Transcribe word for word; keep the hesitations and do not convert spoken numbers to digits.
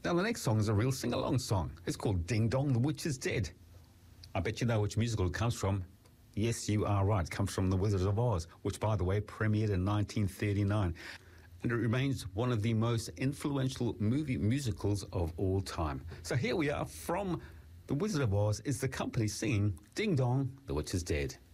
Now, the next song is a real sing-along song. It's called Ding Dong, the Witch is Dead. I bet you know which musical it comes from. Yes, you are right. It comes from The Wizard of Oz, which, by the way, premiered in nineteen thirty-nine. And it remains one of the most influential movie musicals of all time. So here we are from The Wizard of Oz. Is the company singing Ding Dong, the Witch is Dead.